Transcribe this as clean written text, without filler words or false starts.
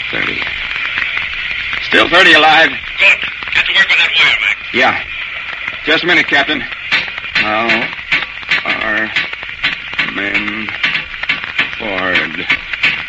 30. Still 30 alive. Good. Get to work on that wire, Mac. Yeah. Just a minute, Captain. Now,